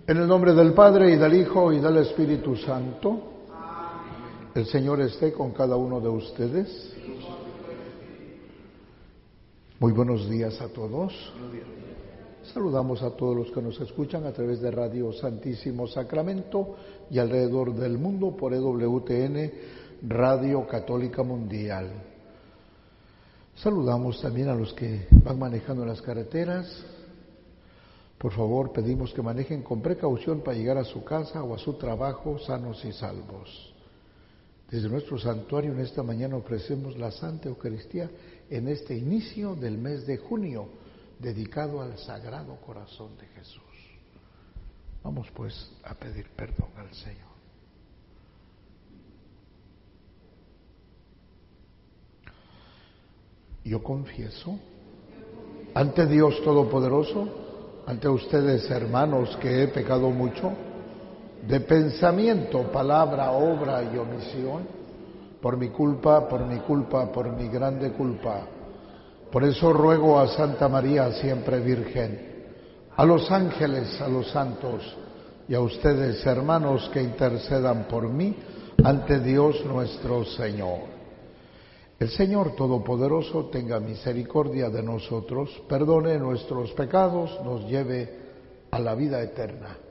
En el nombre del Padre, y del Hijo, y del Espíritu Santo. El Señor esté con cada uno de ustedes. Muy buenos días a todos. Saludamos a todos los que nos escuchan a través de Radio Santísimo Sacramento y alrededor del mundo por EWTN, Radio Católica Mundial. Saludamos también a los que van manejando las carreteras. Por favor, pedimos que manejen con precaución para llegar a su casa o a su trabajo sanos y salvos. Desde nuestro santuario en esta mañana ofrecemos la Santa Eucaristía en este inicio del mes de junio, dedicado al Sagrado Corazón de Jesús. Vamos pues a pedir perdón al Señor. Yo confieso ante Dios Todopoderoso, ante ustedes, hermanos, que he pecado mucho, de pensamiento, palabra, obra y omisión, por mi culpa, por mi grande culpa. Por eso ruego a Santa María, siempre Virgen, a los ángeles, a los santos y a ustedes, hermanos, que intercedan por mí ante Dios nuestro Señor. El Señor Todopoderoso tenga misericordia de nosotros, perdone nuestros pecados, nos lleve a la vida eterna.